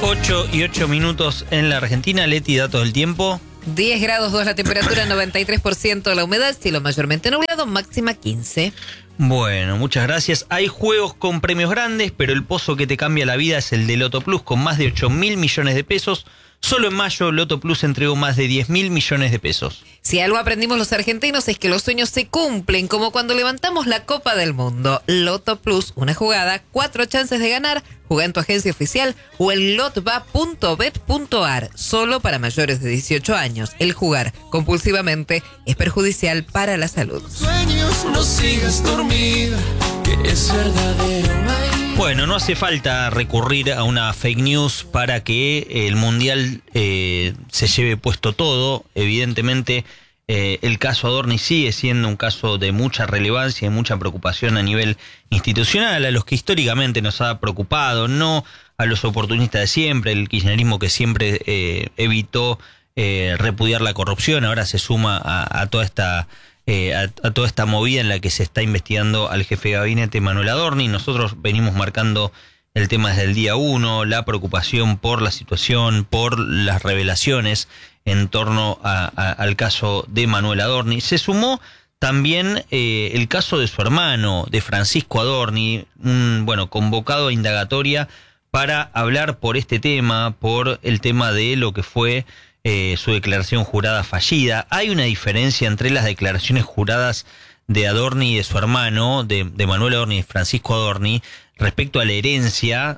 8:08 en la Argentina. Leti, datos del tiempo. 10 grados 2 la temperatura, 93% la humedad, cielo mayormente nublado, máxima 15. Bueno, muchas gracias. Hay juegos con premios grandes, pero el pozo que te cambia la vida es el de Loto Plus, con más de 8.000 millones de pesos. Solo en mayo, Loto Plus entregó más de 10.000 millones de pesos. Si algo aprendimos los argentinos es que los sueños se cumplen, como cuando levantamos la Copa del Mundo. Loto Plus, una jugada, 4 chances de ganar. Juega en tu agencia oficial o en lotba.bet.ar. Solo para mayores de 18 años. El jugar compulsivamente es perjudicial para la salud. Sueños, no sigas dormida, que es verdadero. Bueno, no hace falta recurrir a una fake news para que el Mundial se lleve puesto todo. Evidentemente, el caso Adorni sigue siendo un caso de mucha relevancia y mucha preocupación a nivel institucional, a los que históricamente nos ha preocupado, no a los oportunistas de siempre, el kirchnerismo que siempre evitó repudiar la corrupción, ahora se suma a toda esta movida en la que se está investigando al jefe de gabinete Manuel Adorni. Nosotros venimos marcando el tema desde el día 1, la preocupación por la situación, por las revelaciones en torno al caso de Manuel Adorni. Se sumó también el caso de su hermano, de Francisco Adorni, convocado a indagatoria para hablar por este tema, por el tema de lo que fue su declaración jurada fallida. Hay una diferencia entre las declaraciones juradas de Adorni y de su hermano, de Manuel Adorni y Francisco Adorni, respecto a la herencia,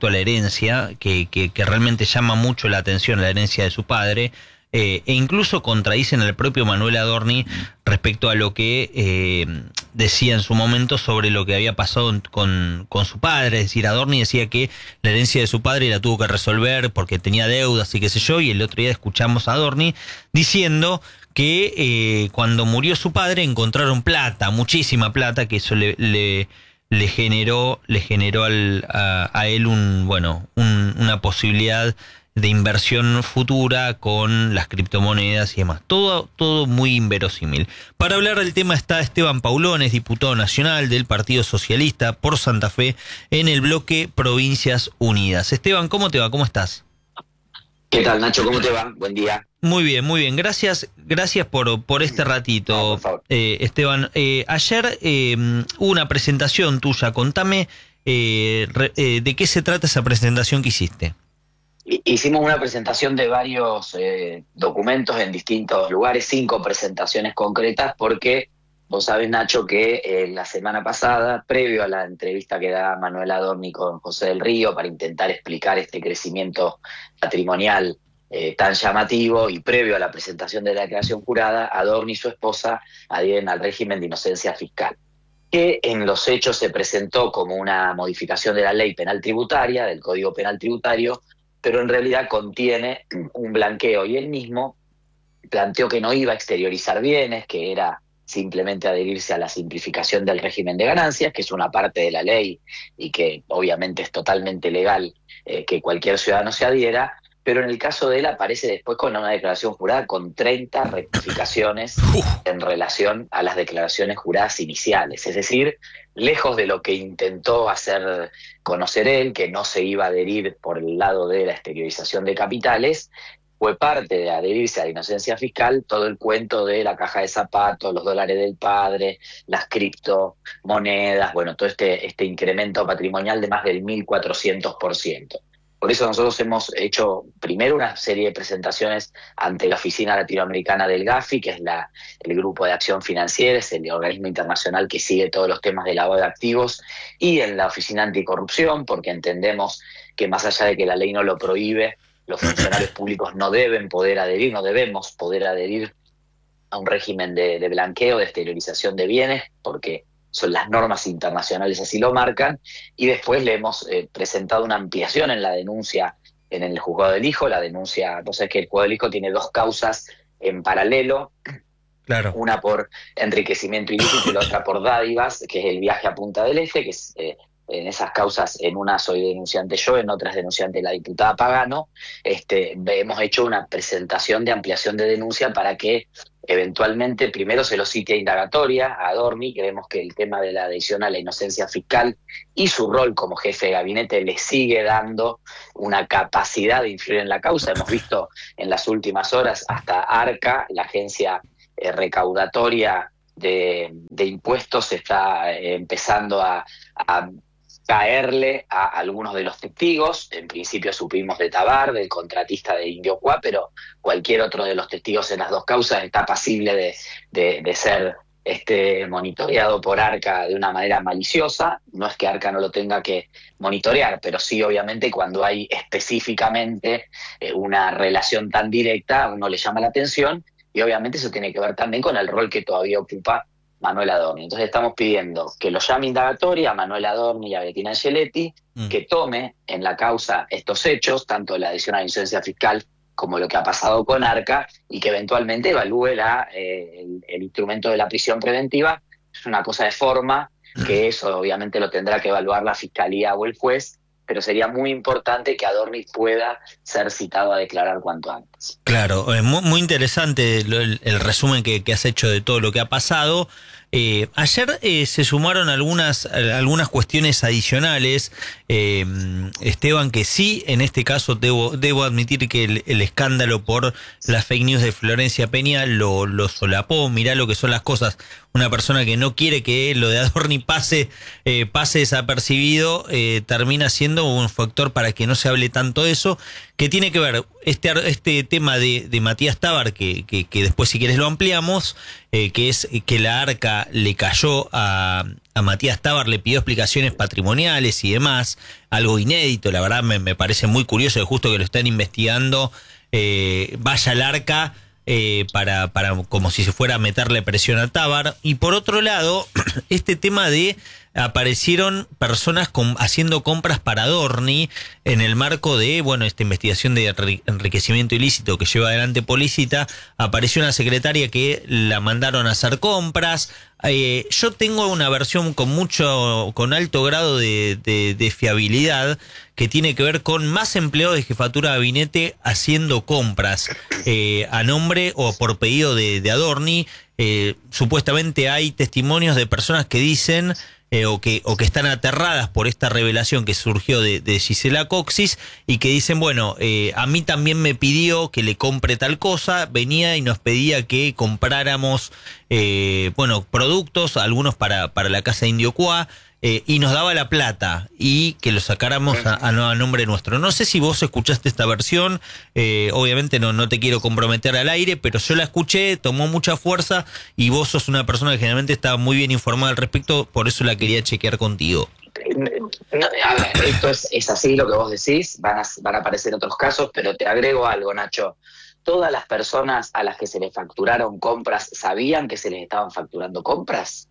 que realmente llama mucho la atención, la herencia de su padre, e incluso contradicen al propio Manuel Adorni respecto a lo que decía en su momento sobre lo que había pasado con su padre. Es decir, Adorni decía que la herencia de su padre la tuvo que resolver porque tenía deudas y qué sé yo, y el otro día escuchamos a Adorni diciendo que cuando murió su padre encontraron plata, muchísima plata, que eso le generó a él una posibilidad de inversión futura con las criptomonedas y demás. Todo muy inverosímil. Para hablar del tema está Esteban Paulones, diputado nacional del Partido Socialista por Santa Fe en el bloque Provincias Unidas. Esteban, ¿cómo te va? ¿Cómo estás? ¿Qué tal, Nacho? ¿Cómo te va? Buen día. Muy bien, muy bien. Gracias por este ratito, No, por favor. Esteban. Ayer hubo una presentación tuya. Contame de qué se trata esa presentación que hiciste. Hicimos una presentación de varios documentos en distintos lugares, 5 presentaciones concretas, porque vos sabés, Nacho, que la semana pasada, previo a la entrevista que da Manuel Adorni con José del Río para intentar explicar este crecimiento patrimonial tan llamativo, y previo a la presentación de la declaración jurada, Adorni y su esposa adhieren al régimen de inocencia fiscal, que en los hechos se presentó como una modificación de la ley penal tributaria, del Código Penal Tributario, pero en realidad contiene un blanqueo, y él mismo planteó que no iba a exteriorizar bienes, que era simplemente adherirse a la simplificación del régimen de ganancias, que es una parte de la ley y que obviamente es totalmente legal que cualquier ciudadano se adhiera, pero en el caso de él aparece después con una declaración jurada con 30 rectificaciones en relación a las declaraciones juradas iniciales. Es decir, lejos de lo que intentó hacer conocer él, que no se iba a adherir por el lado de la exteriorización de capitales, fue parte de adherirse a la inocencia fiscal todo el cuento de la caja de zapatos, los dólares del padre, las criptomonedas, todo este incremento patrimonial de más del 1.400%. Por eso nosotros hemos hecho primero una serie de presentaciones ante la Oficina Latinoamericana del GAFI, que es el Grupo de Acción Financiera, es el organismo internacional que sigue todos los temas de lavado de activos, y en la Oficina Anticorrupción, porque entendemos que más allá de que la ley no lo prohíbe, los funcionarios públicos no debemos poder adherir a un régimen de blanqueo, de exteriorización de bienes, porque son las normas internacionales así lo marcan. Y después le hemos presentado una ampliación en la denuncia en el juzgado del hijo. La denuncia, entonces, que el juzgado del hijo tiene 2 causas en paralelo, Claro. Una por enriquecimiento ilícito y la otra por dádivas, que es el viaje a Punta del Este, que es en esas causas, en una soy denunciante yo, en otra es denunciante la diputada Pagano. Hemos hecho una presentación de ampliación de denuncia para que eventualmente primero se lo cite a indagatoria a Adorni. Creemos que el tema de la adhesión a la inocencia fiscal y su rol como jefe de gabinete le sigue dando una capacidad de influir en la causa. Hemos visto en las últimas horas hasta ARCA, la agencia recaudatoria de impuestos, está empezando a caerle a algunos de los testigos. En principio supimos de Tabar, del contratista de Indiocuá, pero cualquier otro de los testigos en las dos causas está pasible de ser monitoreado por ARCA de una manera maliciosa. No es que ARCA no lo tenga que monitorear, pero sí, obviamente, cuando hay específicamente una relación tan directa, a uno le llama la atención, y obviamente eso tiene que ver también con el rol que todavía ocupa Manuel Adorni. Entonces estamos pidiendo que lo llame indagatoria a Manuel Adorni y a Bettina Angeletti, que tome en la causa estos hechos, tanto la adhesión a la inocencia fiscal como lo que ha pasado con ARCA, y que eventualmente evalúe el instrumento de la prisión preventiva. Es una cosa de forma, que eso obviamente lo tendrá que evaluar la Fiscalía o el juez, pero sería muy importante que Adorni pueda ser citado a declarar cuanto antes. Claro, muy interesante el resumen que has hecho de todo lo que ha pasado. Ayer se sumaron algunas cuestiones adicionales, Esteban, que sí, en este caso debo admitir que el escándalo por las fake news de Florencia Peña lo solapó. Mirá lo que son las cosas. Una persona que no quiere que lo de Adorni pase desapercibido, termina siendo un factor para que no se hable tanto de eso, que tiene que ver este tema de Matías Tabar, que después si quieres lo ampliamos, que es que la ARCA le cayó a Matías Tabar, le pidió explicaciones patrimoniales y demás, algo inédito. La verdad me parece muy curioso que justo que lo están investigando, vaya al ARCA para como si se fuera a meterle presión a Tabar. Y por otro lado, este tema de aparecieron personas haciendo compras para Adorni en el marco de, esta investigación de enriquecimiento ilícito que lleva adelante Policita. Apareció una secretaria que la mandaron a hacer compras. Yo tengo una versión con alto grado de fiabilidad, que tiene que ver con más empleados de jefatura de gabinete haciendo compras a nombre o por pedido de Adorni. Supuestamente hay testimonios de personas que dicen o que están aterradas por esta revelación que surgió de Gisela Coxis, y que dicen, a mí también me pidió que le compre tal cosa, venía y nos pedía que compráramos productos, algunos para la casa de Indiocuá, y nos daba la plata y que lo sacáramos a nombre nuestro. No sé si vos escuchaste esta versión, obviamente no te quiero comprometer al aire, pero yo la escuché, tomó mucha fuerza, y vos sos una persona que generalmente está muy bien informada al respecto, por eso la quería chequear contigo. A ver, esto es así lo que vos decís, van a aparecer otros casos, pero te agrego algo, Nacho. ¿Todas las personas a las que se les facturaron compras sabían que se les estaban facturando compras?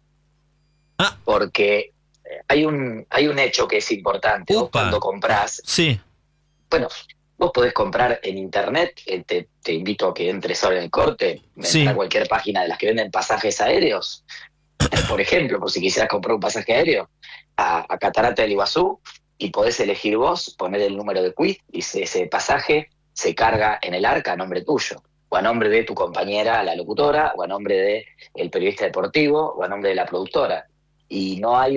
Porque hay un hecho que es importante. Vos cuando comprás, sí, vos podés comprar en internet, te invito a que entres ahora en el corte, a cualquier página de las que venden pasajes aéreos, por ejemplo, por si quisieras comprar un pasaje aéreo a Catarata del Iguazú, y podés elegir vos, poner el número de quit, y ese pasaje se carga en el ARCA a nombre tuyo, o a nombre de tu compañera, la locutora, o a nombre de el periodista deportivo, o a nombre de la productora. Y no hay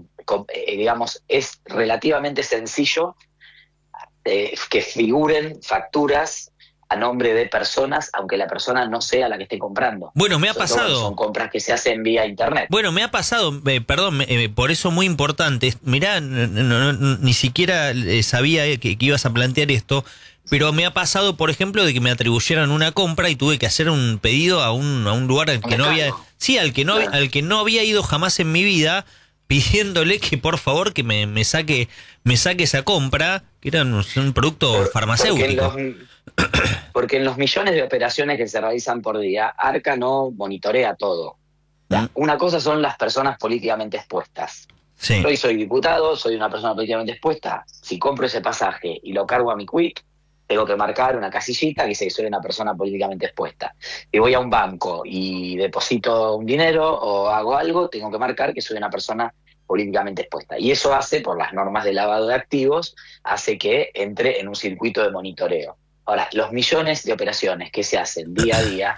es relativamente sencillo que figuren facturas a nombre de personas, aunque la persona no sea la que esté comprando. Me ha pasado. Son compras que se hacen vía internet. Me ha pasado, por eso muy importante. Mirá, ni siquiera sabía que ibas a plantear esto, pero me ha pasado, por ejemplo, de que me atribuyeran una compra y tuve que hacer un pedido a un lugar al que no había... Sí, al que no había ido jamás en mi vida, pidiéndole que por favor que me saque esa compra, que era un producto farmacéutico. Porque en los millones de operaciones que se realizan por día, ARCA no monitorea todo. Una cosa son las personas políticamente expuestas. Sí. Yo soy diputado, soy una persona políticamente expuesta. Si compro ese pasaje y lo cargo a mi quit, tengo que marcar una casillita que dice que soy una persona políticamente expuesta. Si voy a un banco y deposito un dinero o hago algo, tengo que marcar que soy una persona políticamente expuesta. Y eso hace, por las normas de lavado de activos, hace que entre en un circuito de monitoreo. Ahora, los millones de operaciones que se hacen día a día,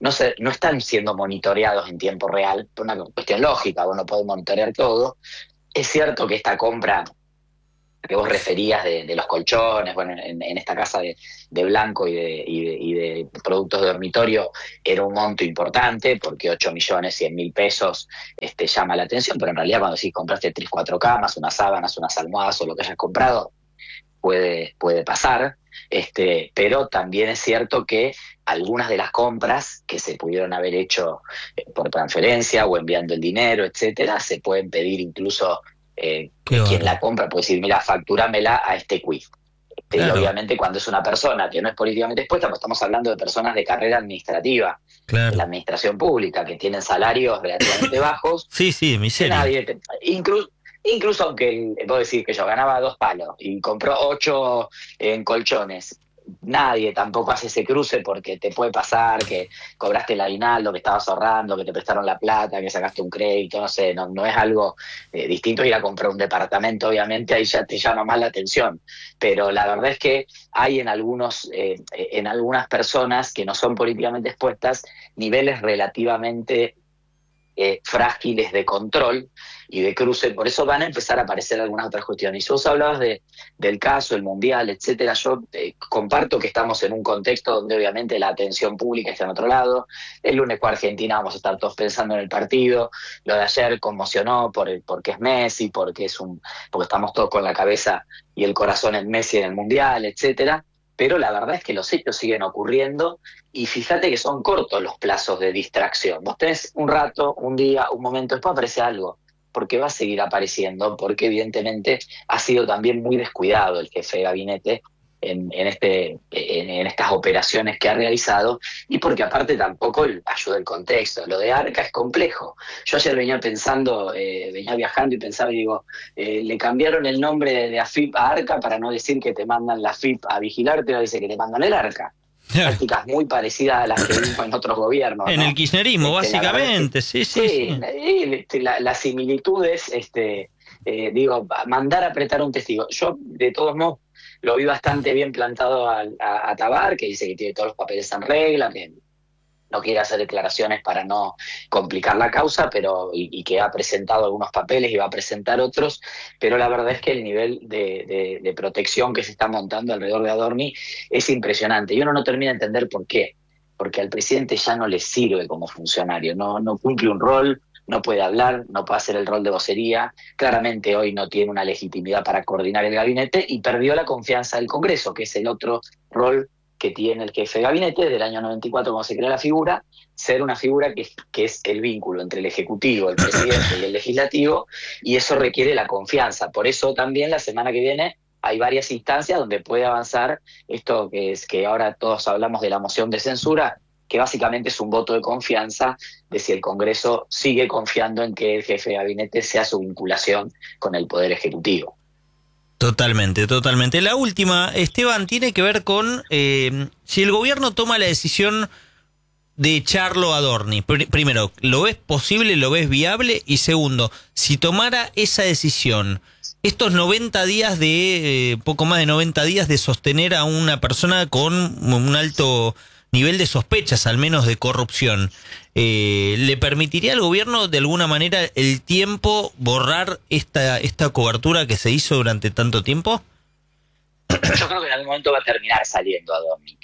no están siendo monitoreados en tiempo real, por una cuestión lógica, vos no podés monitorear todo. Es cierto que esta compra que vos referías de los colchones, bueno, en esta casa de Blanco y de productos de dormitorio era un monto importante, porque 8.100.000 pesos llama la atención, pero en realidad cuando decís compraste 3, 4 camas, unas sábanas, unas almohadas o lo que hayas comprado, puede pasar, pero también es cierto que algunas de las compras que se pudieron haber hecho por transferencia o enviando el dinero, etcétera, se pueden pedir incluso quien la compra puede decir, mira, facturámela a este quiz. Claro. Y obviamente cuando es una persona que no es políticamente expuesta, pues estamos hablando de personas de carrera administrativa, Claro. de la administración pública, que tienen salarios relativamente bajos. Sí, miseria. Nadie, incluso aunque puedo decir que yo ganaba 2 palos y compró 8 en colchones, nadie tampoco hace ese cruce porque te puede pasar que cobraste el aguinaldo, que estabas ahorrando, que te prestaron la plata, que sacaste un crédito, no sé, no es algo distinto ir a comprar un departamento, obviamente ahí ya te llama más la atención, pero la verdad es que hay en algunas personas que no son políticamente expuestas niveles relativamente frágiles de control y de cruce, por eso van a empezar a aparecer algunas otras cuestiones. Y si vos hablabas del caso, el mundial, etcétera, yo comparto que estamos en un contexto donde obviamente la atención pública está en otro lado. El lunes con Argentina vamos a estar todos pensando en el partido. Lo de ayer conmocionó porque es Messi, porque estamos todos con la cabeza y el corazón en Messi en el mundial, etcétera. Pero la verdad es que los hechos siguen ocurriendo y fíjate que son cortos los plazos de distracción. Vos tenés un rato, un día, un momento, después aparece algo, porque va a seguir apareciendo, porque evidentemente ha sido también muy descuidado el jefe de gabinete en estas operaciones que ha realizado, y porque aparte tampoco ayuda el contexto. Lo de Arca es complejo. Yo ayer venía pensando, venía viajando y pensaba y digo, le cambiaron el nombre de AFIP a Arca para no decir que te mandan la AFIP a vigilarte, no dice que te mandan el Arca. Prácticas muy parecidas a las que vimos en otros gobiernos, en ¿no? el kirchnerismo, básicamente, sí. Las similitudes, mandar a apretar un testigo. Yo, de todos modos, lo vi bastante bien plantado a Tabar, que dice que tiene todos los papeles en regla, que no quiere hacer declaraciones para no complicar la causa, pero y que ha presentado algunos papeles y va a presentar otros, pero la verdad es que el nivel de protección que se está montando alrededor de Adorni es impresionante, y uno no termina de entender por qué, porque al presidente ya no le sirve como funcionario, no cumple un rol, no puede hablar, no puede hacer el rol de vocería, claramente hoy no tiene una legitimidad para coordinar el gabinete y perdió la confianza del Congreso, que es el otro rol que tiene el jefe de gabinete desde el año 94, cuando se crea la figura, ser una figura que es el vínculo entre el Ejecutivo, el Presidente y el Legislativo, y eso requiere la confianza. Por eso también la semana que viene hay varias instancias donde puede avanzar esto que ahora todos hablamos de la moción de censura, que básicamente es un voto de confianza de si el Congreso sigue confiando en que el jefe de gabinete sea su vinculación con el Poder Ejecutivo. Totalmente. La última, Esteban, tiene que ver con si el gobierno toma la decisión de echarlo a Adorni. Primero, ¿lo ves posible, lo ves viable? Y segundo, si tomara esa decisión, estos 90 días poco más de 90 días de sostener a una persona con un alto nivel de sospechas, al menos de corrupción, ¿le permitiría al gobierno de alguna manera el tiempo borrar esta cobertura que se hizo durante tanto tiempo? Yo creo que en algún momento va a terminar saliendo Adorni,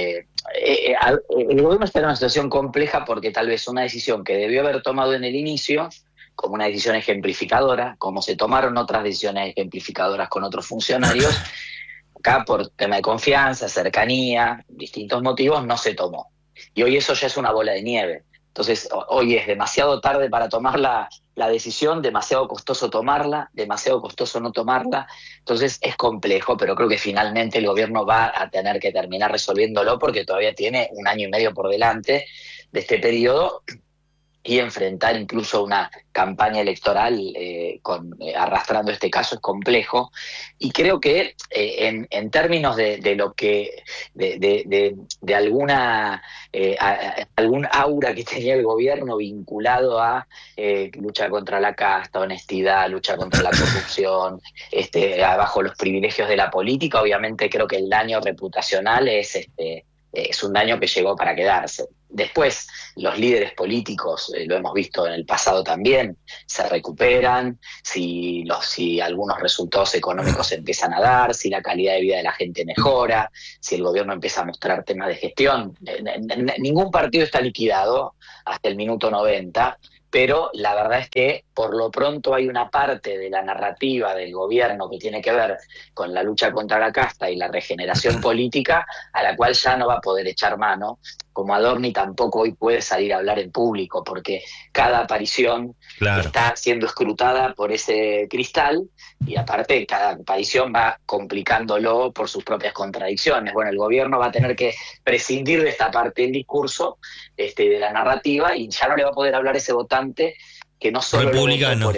el gobierno está en una situación compleja porque tal vez una decisión que debió haber tomado en el inicio, como una decisión ejemplificadora, como se tomaron otras decisiones ejemplificadoras con otros funcionarios, acá por tema de confianza, cercanía, distintos motivos, no se tomó. Y hoy eso ya es una bola de nieve. Entonces, hoy es demasiado tarde para tomar la decisión, demasiado costoso tomarla, demasiado costoso no tomarla. Entonces, es complejo, pero creo que finalmente el gobierno va a tener que terminar resolviéndolo porque todavía tiene 1 año y medio por delante de este periodo y enfrentar incluso una campaña electoral arrastrando este caso es complejo, y creo que en términos de lo que de alguna algún aura que tenía el gobierno vinculado a lucha contra la casta, honestidad, lucha contra la corrupción, abajo los privilegios de la política, obviamente creo que el daño reputacional es es un daño que llegó para quedarse. Después, los líderes políticos, lo hemos visto en el pasado también, se recuperan, si algunos resultados económicos se empiezan a dar, si la calidad de vida de la gente mejora, si el gobierno empieza a mostrar temas de gestión. Ningún partido está liquidado hasta el minuto 90, pero la verdad es que por lo pronto hay una parte de la narrativa del gobierno que tiene que ver con la lucha contra la casta y la regeneración política, a la cual ya no va a poder echar mano, como Adorni tampoco hoy puede salir a hablar en público, porque cada aparición está siendo escrutada por ese cristal, y aparte cada aparición va complicándolo por sus propias contradicciones. Bueno, el gobierno va a tener que prescindir de esta parte del discurso, de la narrativa, y ya no le va a poder hablar ese votante que no solo lo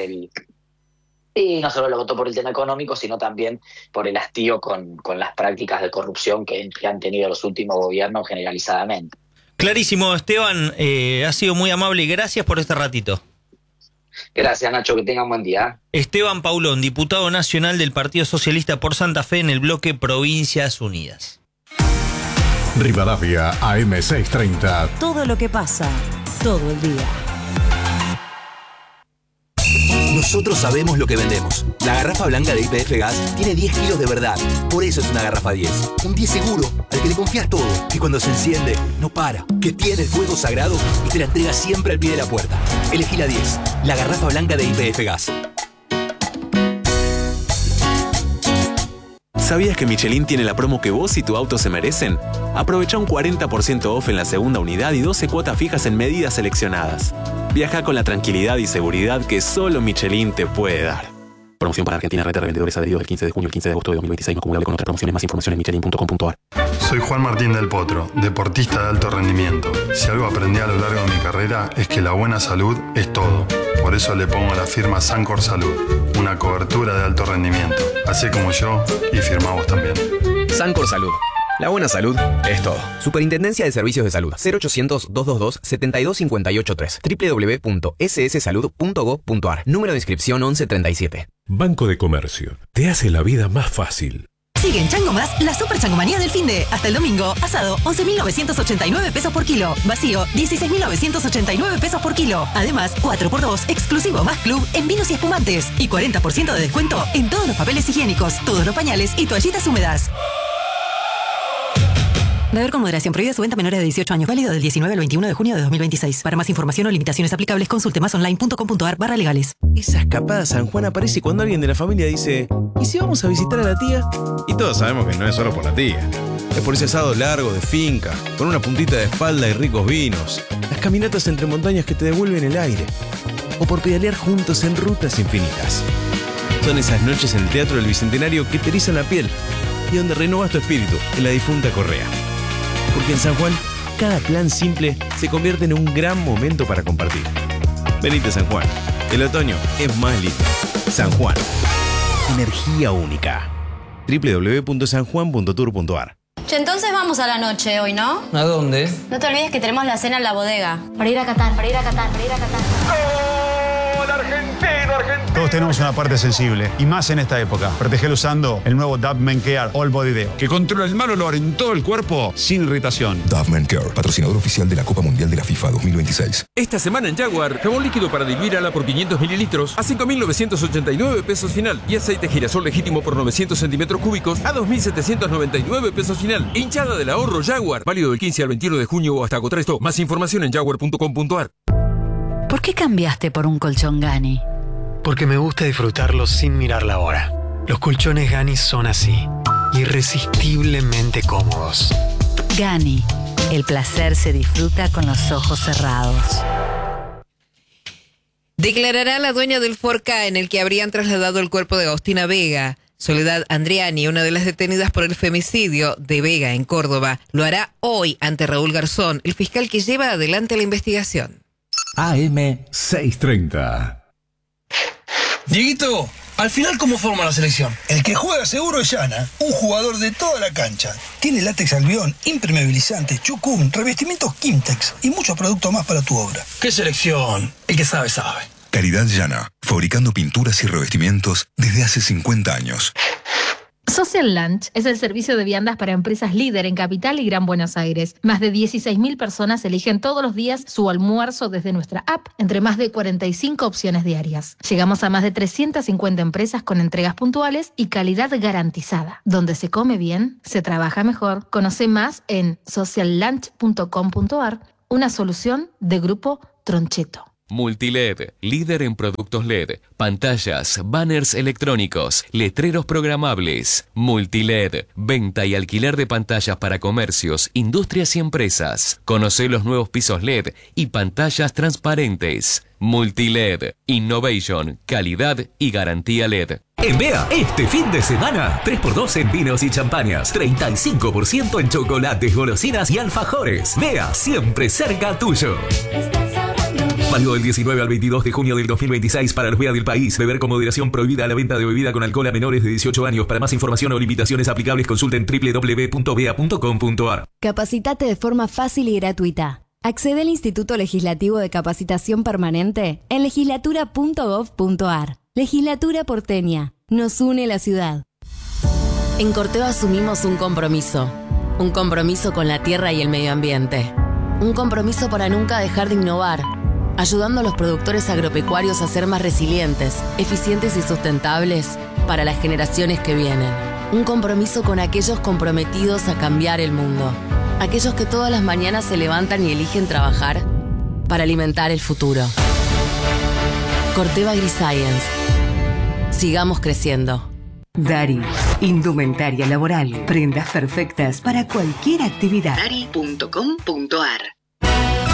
votó por el tema económico, sino también por el hastío con las prácticas de corrupción que han tenido los últimos gobiernos generalizadamente. Clarísimo, Esteban, ha sido muy amable y gracias por este ratito. Gracias, Nacho, que tengan buen día. Esteban Paulón, diputado nacional del Partido Socialista por Santa Fe en el bloque Provincias Unidas. Rivadavia, AM630. Todo lo que pasa, todo el día. Nosotros sabemos lo que vendemos. La garrafa blanca de YPF Gas tiene 10 kilos de verdad. Por eso es una garrafa 10. Un 10 seguro, al que le confías todo. Que cuando se enciende, no para. Que tiene el fuego sagrado y te la entrega siempre al pie de la puerta. Elegí la 10. La garrafa blanca de YPF Gas. ¿Sabías que Michelin tiene la promo que vos y tu auto se merecen? Aprovecha un 40% off en la segunda unidad y 12 cuotas fijas en medidas seleccionadas. Viaja con la tranquilidad y seguridad que solo Michelin te puede dar. Promoción para Argentina, red de revendedores adheridos del 15 de junio al 15 de agosto de 2026, no acumulable con otras promociones. Más información en michelin.com.ar. Soy Juan Martín del Potro, deportista de alto rendimiento. Si algo aprendí a lo largo de mi carrera es que la buena salud es todo. Por eso le pongo a la firma Sancor Salud, una cobertura de alto rendimiento. Así como yo, y firma vos también. Sancor Salud. La buena salud es todo. Superintendencia de Servicios de Salud. 0800-222-72583. www.sssalud.gov.ar. Número de inscripción 1137. Banco de Comercio. Te hace la vida más fácil. Sigue en Chango Más la super changomanía del finde. Hasta el domingo, asado, 11.989 pesos por kilo. Vacío, 16.989 pesos por kilo. Además, 4x2, exclusivo más club en vinos y espumantes. Y 40% de descuento en todos los papeles higiénicos, todos los pañales y toallitas húmedas. Beber con moderación. Prohibida su venta a menores de 18 años. Válido del 19 al 21 de junio de 2026. Para más información o limitaciones aplicables, consulte masonline.com.ar/legales. Esa escapada a San Juan aparece cuando alguien de la familia dice: ¿y si vamos a visitar a la tía? Y todos sabemos que no es solo por la tía. Es por ese asado largo de finca, con una puntita de espalda y ricos vinos. Las caminatas entre montañas que te devuelven el aire. O por pedalear juntos en rutas infinitas. Son esas noches en el Teatro del Bicentenario que te erizan la piel y donde renovas tu espíritu en la difunta Correa. Porque en San Juan, cada plan simple se convierte en un gran momento para compartir. Venite a San Juan. El otoño es más lindo. San Juan. Energía única. www.sanjuan.tour.ar. Che, entonces vamos a la noche hoy, ¿no? ¿A dónde? No te olvides que tenemos la cena en la bodega. Para ir a Qatar, para ir a Qatar, para ir a Qatar. ¡Gol argentino, argentino! Todos tenemos una parte sensible, y más en esta época. Protegelo usando el nuevo Dove Men Care All Body Deo, que controla el mal olor en todo el cuerpo sin irritación. Dove Men Care, patrocinador oficial de la Copa Mundial de la FIFA 2026. Esta semana en Jaguar, jabón líquido para diluir ala por 500 mililitros a 5.989 pesos final. Y aceite girasol legítimo por 900 centímetros cúbicos a 2.799 pesos final. Hinchada del ahorro Jaguar, válido del 15 al 21 de junio o hasta agotar esto. Más información en jaguar.com.ar. ¿Por qué cambiaste por un colchón Gani? Porque me gusta disfrutarlo sin mirar la hora. Los colchones Gani son así, irresistiblemente cómodos. Gani, el placer se disfruta con los ojos cerrados. Declarará la dueña del Ford Ka en el que habrían trasladado el cuerpo de Agostina Vega. Soledad Andriani, una de las detenidas por el femicidio de Vega en Córdoba, lo hará hoy ante Raúl Garzón, el fiscal que lleva adelante la investigación. AM630. Dieguito, al final, ¿cómo forma la selección? El que juega seguro es Yana, un jugador de toda la cancha. Tiene látex albión, impermeabilizante, chucum, revestimientos Kimtex y muchos productos más para tu obra. ¿Qué selección? El que sabe, sabe. Calidad Yana, fabricando pinturas y revestimientos desde hace 50 años. Social Lunch es el servicio de viandas para empresas líder en Capital y Gran Buenos Aires. Más de 16.000 personas eligen todos los días su almuerzo desde nuestra app, entre más de 45 opciones diarias. Llegamos a más de 350 empresas con entregas puntuales y calidad garantizada. Donde se come bien, se trabaja mejor. Conoce más en sociallunch.com.ar, una solución de Grupo Troncheto. Multiled, líder en productos LED, pantallas, banners electrónicos, letreros programables. Multiled, venta y alquiler de pantallas para comercios, industrias y empresas. Conoce los nuevos pisos LED y pantallas transparentes. Multiled, innovation, calidad y garantía LED. En Bea, este fin de semana, 3x2 en vinos y champañas, 35% en chocolates, golosinas y alfajores. Bea, siempre cerca tuyo. Válido del 19 al 22 de junio del 2026 para los Bea del país. Beber con moderación, prohibida la venta de bebida con alcohol a menores de 18 años. Para más información o limitaciones aplicables, consulten www.bea.com.ar. Capacitate de forma fácil y gratuita. Accede al Instituto Legislativo de Capacitación Permanente en legislatura.gov.ar. Legislatura porteña. Nos une la ciudad. En Corteva asumimos un compromiso. Un compromiso con la tierra y el medio ambiente. Un compromiso para nunca dejar de innovar, ayudando a los productores agropecuarios a ser más resilientes, eficientes y sustentables para las generaciones que vienen. Un compromiso con aquellos comprometidos a cambiar el mundo. Aquellos que todas las mañanas se levantan y eligen trabajar para alimentar el futuro. Corteva AgriScience. Sigamos creciendo. Dari, indumentaria laboral, prendas perfectas para cualquier actividad. Dari.com.ar